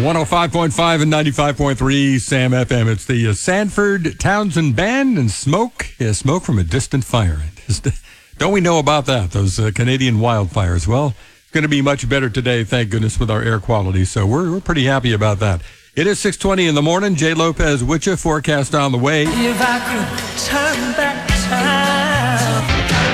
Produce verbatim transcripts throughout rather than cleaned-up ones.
one oh five point five and ninety-five point three Sam F M. It's the uh, Sanford Townsend Band and Smoke. Yeah, Smoke from a Distant Fire. Just, don't we know about that, those uh, Canadian wildfires? Well, it's going to be much better today, thank goodness, with our air quality. So we're, we're pretty happy about that. It is six twenty in the morning. Jay Lopez with you. Forecast on the way. If I could turn back time.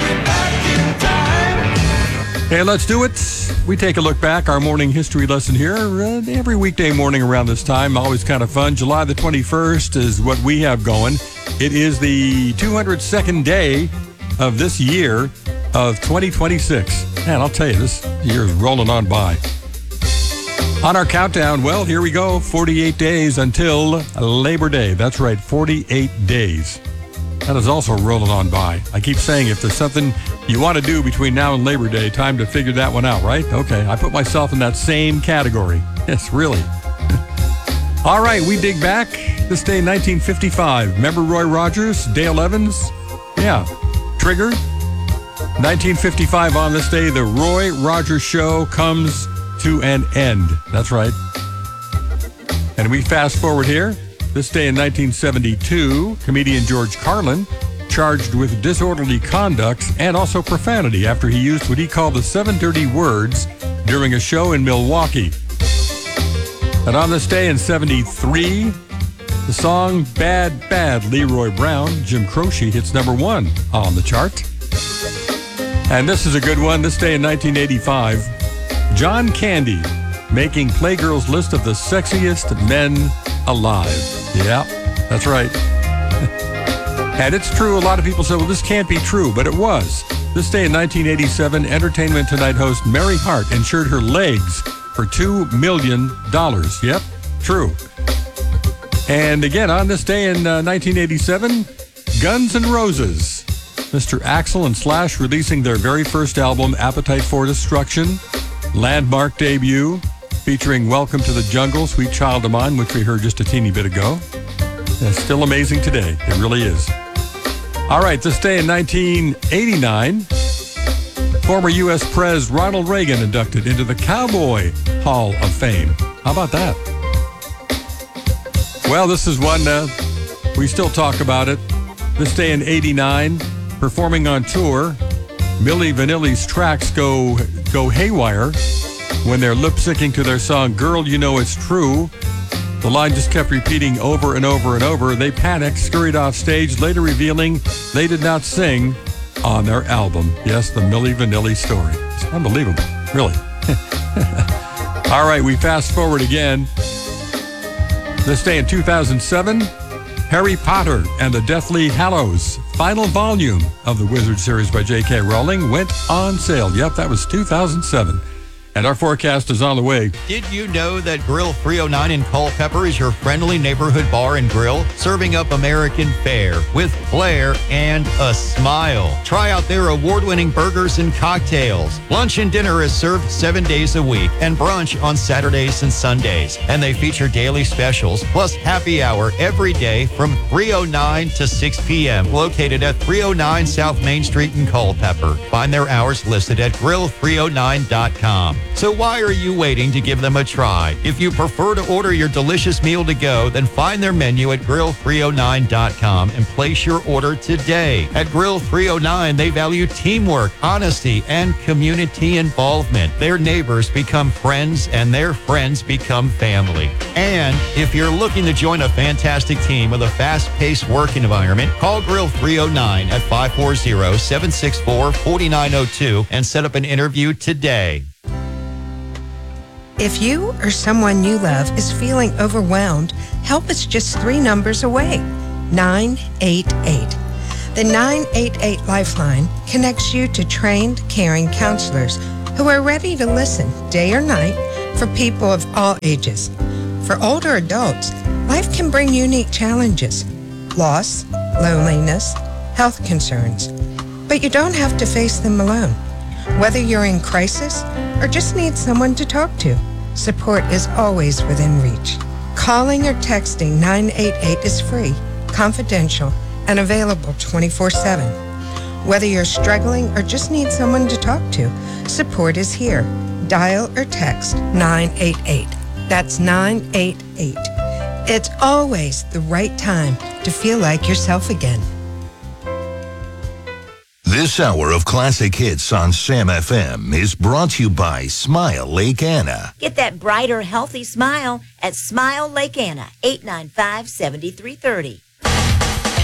Hey, let's do it. We take a look back, our morning history lesson here, uh, every weekday morning around this time. Always kind of fun. July the twenty-first is what we have going. It is the two hundred second day of this year of twenty twenty-six. Man, I'll tell you, this year is rolling on by. On our countdown, well, here we go. forty-eight days until Labor Day. That's right, forty-eight days. That is also rolling on by. I keep saying if there's something you want to do between now and Labor Day, time to figure that one out, right? Okay, I put myself in that same category. Yes, really. All right, we dig back. This day in nineteen fifty-five. Remember Roy Rogers, Dale Evans? Yeah, Trigger. nineteen fifty-five, on this day, the Roy Rogers Show comes to an end. That's right. And we fast forward here. This day in nineteen seventy-two, comedian George Carlin charged with disorderly conduct and also profanity after he used what he called the seven dirty words during a show in Milwaukee. And on this day in seventy-three, the song Bad Bad Leroy Brown, Jim Croce, hits number one on the chart. And this is a good one. This day in nineteen eighty-five, John Candy making Playgirl's list of the sexiest men alive. Yeah, that's right. And it's true. A lot of people say, well, this can't be true, but it was. This day in nineteen eighty-seven, Entertainment Tonight host Mary Hart insured her legs for two million dollars. Yep, true. And again, on this day in uh, nineteen eighty-seven, Guns N' Roses, Mister Axl and Slash releasing their very first album, Appetite for Destruction, landmark debut, featuring Welcome to the Jungle, Sweet Child of Mine, which we heard just a teeny bit ago. It's still amazing today. It really is. All right, this day in nineteen eighty-nine, former U S Pres Ronald Reagan inducted into the Cowboy Hall of Fame. How about that? Well, this is one, uh, we still talk about it. This day in eighty-nine, performing on tour, Milli Vanilli's tracks go, go haywire when they're lip-syncing to their song, Girl, You Know It's True. The line just kept repeating over and over and over. They panicked, scurried off stage, later revealing they did not sing on their album. Yes, the Milli Vanilli story. It's unbelievable, really. All right, we fast forward again. This day in two thousand seven, Harry Potter and the Deathly Hallows, final volume of the Wizard series by J K Rowling, went on sale. Yep, that was two thousand seven. And our forecast is on the way. Did you know that Grill three oh nine in Culpeper is your friendly neighborhood bar and grill, serving up American fare with flair and a smile? Try out their award-winning burgers and cocktails. Lunch and dinner is served seven days a week and brunch on Saturdays and Sundays. And they feature daily specials plus happy hour every day from three oh nine to six p.m. located at three oh nine South Main Street in Culpeper. Find their hours listed at grill three oh nine dot com. So why are you waiting to give them a try? If you prefer to order your delicious meal to go, then find their menu at grill three oh nine dot com and place your order today. At Grill three oh nine, they value teamwork, honesty, and community involvement. Their neighbors become friends, and their friends become family. And if you're looking to join a fantastic team with a fast-paced work environment, call Grill three oh nine at five four zero, seven six four, four nine zero two and set up an interview today. If you or someone you love is feeling overwhelmed, help is just three numbers away. nine eight eight. The nine eight eight Lifeline connects you to trained, caring counselors who are ready to listen day or night for people of all ages. For older adults, life can bring unique challenges, loss, loneliness, health concerns. But you don't have to face them alone. Whether you're in crisis or just need someone to talk to, support is always within reach. Calling or texting nine eight eight is free, confidential, and available twenty-four seven. Whether you're struggling or just need someone to talk to, support is here. Dial or text nine eight eight. That's nine eight eight. It's always the right time to feel like yourself again. This hour of classic hits on Sam F M is brought to you by Smile Lake Anna. Get that brighter, healthy smile at Smile Lake Anna, eight nine five, seven three three zero.